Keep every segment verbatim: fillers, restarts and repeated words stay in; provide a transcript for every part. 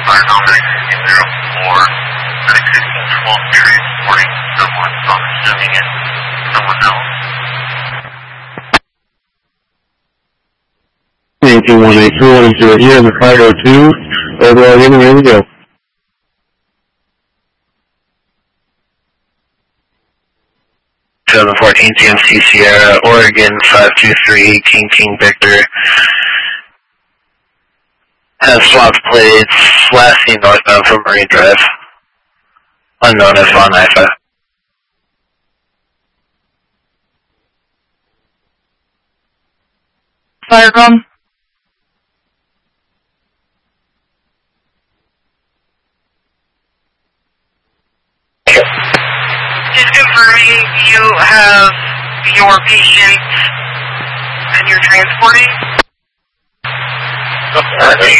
Fire number sixteen zero four, medic sixteen twelve, Mary, reporting someone, so I'm assuming it's someone else. nineteen one eight two one zero here in the five oh two. Overall, in ready to go. seven fourteen T M C Sierra, Oregon five two three, King King Victor. Has swapped plates, last seen northbound from Marine Drive. Unknown as Von I F A. Firecom? Just confirming you have your patient and you're transporting? Okay.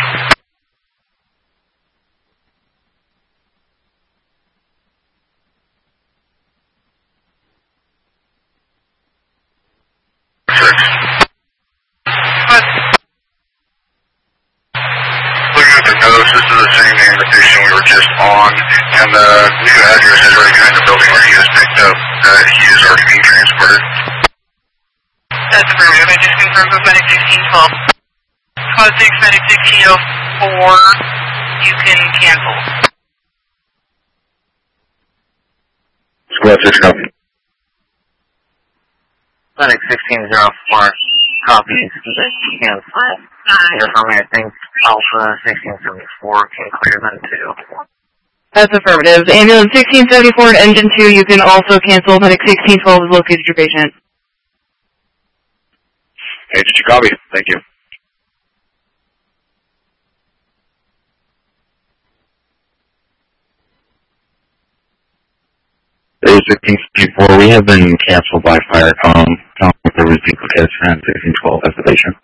Looking at the notes, this is the same name the patient we were just on, and the new address is right behind the building where he was picked up, that he is already being transported. That's affirmative. I just confirmed with Medic sixteen twelve. Code six, Medic sixteen oh four, you can cancel. Squad six copy. Medic sixteen oh four, copies, cancel. Confirming, I think Alpha sixteen seventy-four can clear them too. That's affirmative. Ambulance sixteen seventy-four and Engine two, you can also cancel. Medic sixteen twelve has located your patient. H two copy. Thank you. A sixteen fifty-four, we have been canceled by Firecom. There was duplicate and sixteen twelve as the patient.